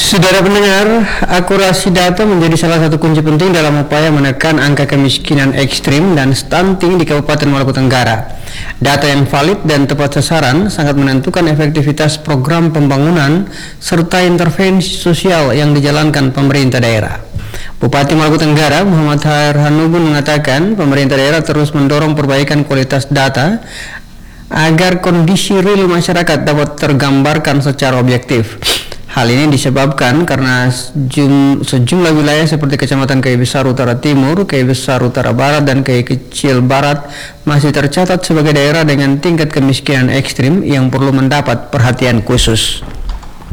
Saudara pendengar, akurasi data menjadi salah satu kunci penting dalam upaya menekan angka kemiskinan ekstrim dan stunting di Kabupaten Maluku Tenggara. Data yang valid dan tepat sasaran sangat menentukan efektivitas program pembangunan serta intervensi sosial yang dijalankan pemerintah daerah. Bupati Maluku Tenggara Muhammad Harhanubun mengatakan pemerintah daerah terus mendorong perbaikan kualitas data agar kondisi real masyarakat dapat tergambarkan secara objektif. Hal ini disebabkan karena sejumlah wilayah seperti Kecamatan Kai Besar Utara Timur, Kai Besar Utara Barat, dan Kai Kecil Barat masih tercatat sebagai daerah dengan tingkat kemiskinan ekstrim yang perlu mendapat perhatian khusus.